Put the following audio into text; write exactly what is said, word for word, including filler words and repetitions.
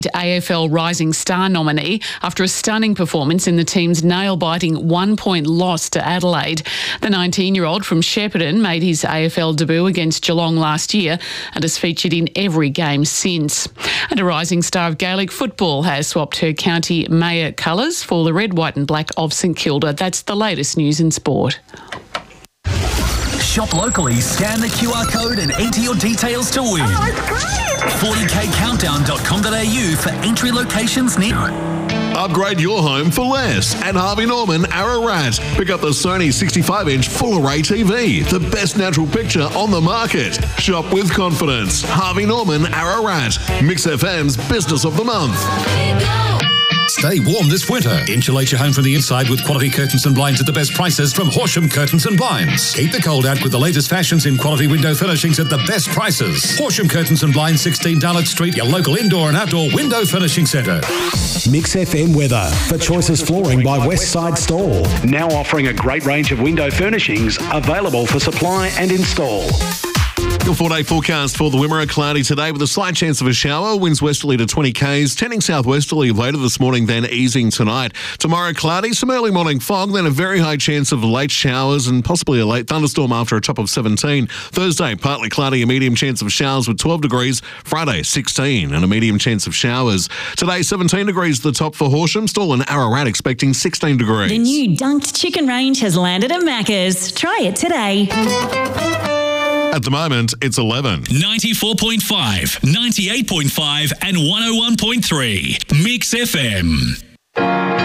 A F L Rising Star nominee after a stunning performance in the team's nail-biting one-point loss to Adelaide. The nineteen-year-old from Shepparton made his A F L debut against Geelong last year and has featured in every game since. And a rising star of Gaelic football has swapped her county mayor colours for the red, white and black of St Kilda. That's the latest news in sport. Shop locally, scan the Q R code and enter your details to win. forty k countdown dot com dot a u for entry locations near. Upgrade your home for less at Harvey Norman Ararat. Pick up the Sony sixty-five inch full array T V, the best natural picture on the market. Shop with confidence. Harvey Norman Ararat, Mix F M's Business of the Month. Stay warm this winter. Insulate your home from the inside with quality curtains and blinds at the best prices from Horsham Curtains and Blinds. Keep the cold out with the latest fashions in quality window furnishings at the best prices. Horsham Curtains and Blinds, sixteen Darlot Street, your local indoor and outdoor window furnishing centre. Mix F M weather for Choices Flooring by Westside Store. Now offering a great range of window furnishings available for supply and install. Your four-day forecast for the Wimmera: cloudy today with a slight chance of a shower. Winds westerly to twenty k's, tending southwesterly later this morning, then easing tonight. Tomorrow, cloudy, some early morning fog, then a very high chance of late showers and possibly a late thunderstorm after a top of seventeen. Thursday, partly cloudy, a medium chance of showers with twelve degrees. Friday, sixteen and a medium chance of showers. Today, seventeen degrees at the top for Horsham. Stall and Ararat expecting sixteen degrees. The new Dunked Chicken range has landed at Macca's. Try it today. At the moment, it's eleven. ninety-four point five, ninety-eight point five and one oh one point three. Mix F M.